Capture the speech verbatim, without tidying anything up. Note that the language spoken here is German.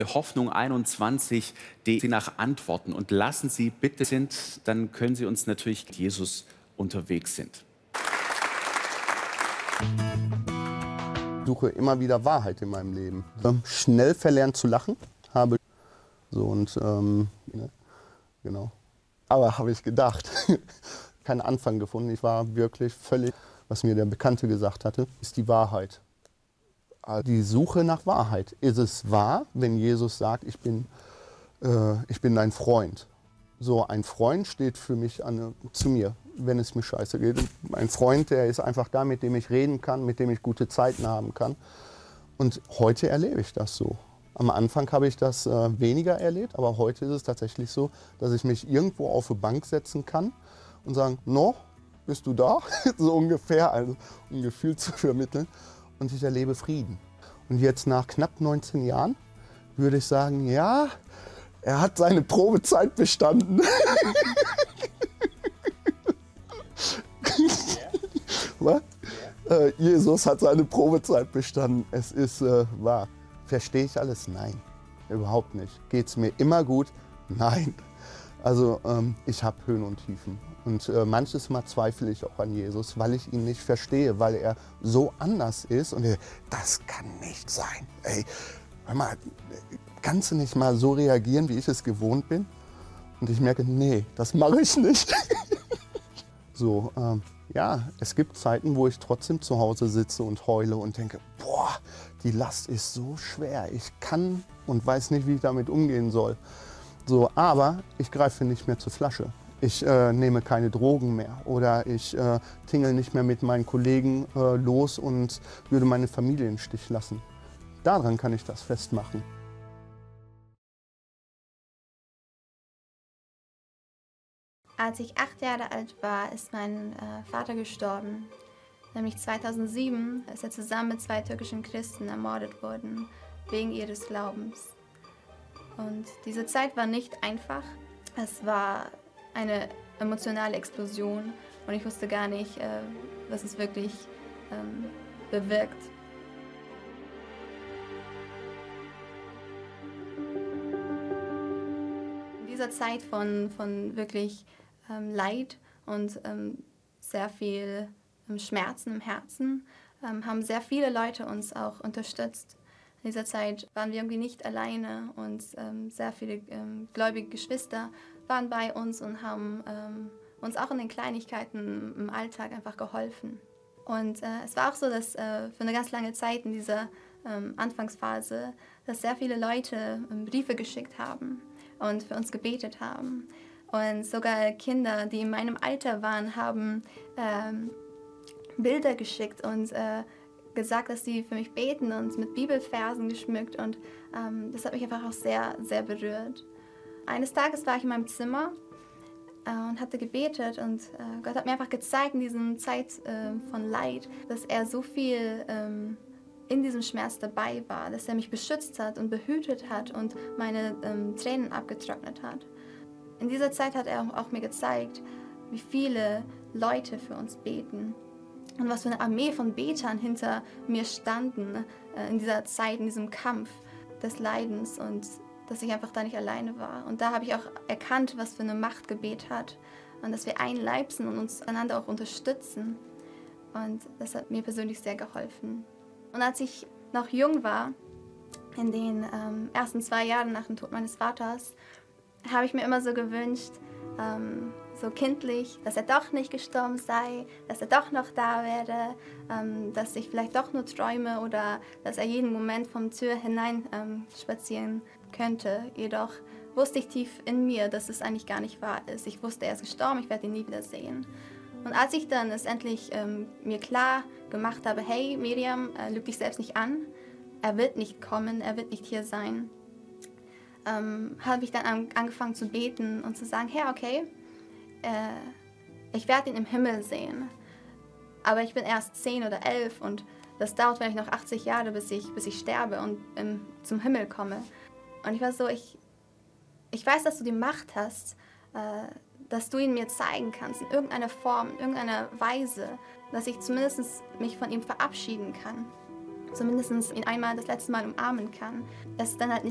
Hoffnung einundzwanzig, die Sie nach Antworten und lassen Sie bitte sind, dann können Sie uns natürlich mit Jesus unterwegs sind. Ich suche immer wieder Wahrheit in meinem Leben. Schnell verlernt zu lachen, habe so und ähm, ne, genau. Aber habe ich gedacht, keinen Anfang gefunden. Ich war wirklich völlig, was mir der Bekannte gesagt hatte, ist die Wahrheit. Die Suche nach Wahrheit. Ist es wahr, wenn Jesus sagt, ich bin, äh, ich bin dein Freund? So, ein Freund steht für mich an, zu mir, wenn es mir scheiße geht. Ein Freund, der ist einfach da, mit dem ich reden kann, mit dem ich gute Zeiten haben kann. Und heute erlebe ich das so. Am Anfang habe ich das äh, weniger erlebt, aber heute ist es tatsächlich so, dass ich mich irgendwo auf eine Bank setzen kann und sagen, no, bist du da? So ungefähr, also um ein Gefühl zu vermitteln. Und ich erlebe Frieden. Und jetzt nach knapp neunzehn Jahren würde ich sagen, ja, er hat seine Probezeit bestanden. Was? Äh, Jesus hat seine Probezeit bestanden. Es ist äh, wahr. Verstehe ich alles? Nein, überhaupt nicht. Geht es mir immer gut? Nein. Also ähm, ich habe Höhen und Tiefen. Und äh, manches Mal zweifle ich auch an Jesus, weil ich ihn nicht verstehe, weil er so anders ist. Und ich, das kann nicht sein. Ey, hör mal, kannst du nicht mal so reagieren, wie ich es gewohnt bin? Und ich merke, nee, das mache ich nicht. So, ähm, ja, es gibt Zeiten, wo ich trotzdem zu Hause sitze und heule und denke, boah, die Last ist so schwer. Ich kann und weiß nicht, wie ich damit umgehen soll. So, aber ich greife nicht mehr zur Flasche. Ich äh, nehme keine Drogen mehr oder ich äh, tingel nicht mehr mit meinen Kollegen äh, los und würde meine Familie im Stich lassen. Daran kann ich das festmachen. Als ich acht Jahre alt war, ist mein äh, Vater gestorben. Nämlich zweitausendsieben ist er zusammen mit zwei türkischen Christen ermordet worden, wegen ihres Glaubens. Und diese Zeit war nicht einfach. Es war eine emotionale Explosion und ich wusste gar nicht, äh, was es wirklich ähm, bewirkt. In dieser Zeit von, von wirklich ähm, Leid und ähm, sehr viel ähm, Schmerzen im Herzen ähm, haben sehr viele Leute uns auch unterstützt. In dieser Zeit waren wir irgendwie nicht alleine und ähm, sehr viele ähm, gläubige Geschwister waren bei uns und haben ähm, uns auch in den Kleinigkeiten im Alltag einfach geholfen. Und äh, es war auch so, dass äh, für eine ganz lange Zeit in dieser ähm, Anfangsphase, dass sehr viele Leute ähm, Briefe geschickt haben und für uns gebetet haben. Und sogar Kinder, die in meinem Alter waren, haben ähm, Bilder geschickt und äh, gesagt, dass sie für mich beten und mit Bibelversen geschmückt. Und ähm, das hat mich einfach auch sehr, sehr berührt. Eines Tages war ich in meinem Zimmer äh, und hatte gebetet und äh, Gott hat mir einfach gezeigt in dieser Zeit äh, von Leid, dass er so viel ähm, in diesem Schmerz dabei war, dass er mich beschützt hat und behütet hat und meine ähm, Tränen abgetrocknet hat. In dieser Zeit hat er auch mir gezeigt, wie viele Leute für uns beten und was für eine Armee von Betern hinter mir standen äh, in dieser Zeit, in diesem Kampf des Leidens und dass ich einfach da nicht alleine war. Und da habe ich auch erkannt, was für eine Macht Gebet hat und dass wir ein Leib sind und uns einander auch unterstützen. Und das hat mir persönlich sehr geholfen. Und als ich noch jung war, in den ähm, ersten zwei Jahren nach dem Tod meines Vaters, habe ich mir immer so gewünscht, ähm, so kindlich, dass er doch nicht gestorben sei, dass er doch noch da wäre, ähm, dass ich vielleicht doch nur träume oder dass er jeden Moment vom Tür hinein ähm, spazieren könnte. Jedoch wusste ich tief in mir, dass es eigentlich gar nicht wahr ist. Ich wusste, er ist gestorben, ich werde ihn nie wieder sehen. Und als ich dann es endlich ähm, mir klar gemacht habe, hey Miriam, äh, lüg dich selbst nicht an, er wird nicht kommen, er wird nicht hier sein, ähm, habe ich dann an, angefangen zu beten und zu sagen, hey, okay, äh, ich werde ihn im Himmel sehen, aber ich bin erst zehn oder elf und das dauert vielleicht noch achtzig Jahre, bis ich, bis ich sterbe und ähm, zum Himmel komme. Und ich war so, ich, ich weiß, dass du die Macht hast, äh, dass du ihn mir zeigen kannst, in irgendeiner Form, in irgendeiner Weise, dass ich zumindest mich von ihm verabschieden kann, zumindest ihn einmal das letzte Mal umarmen kann. Es ist dann halt nicht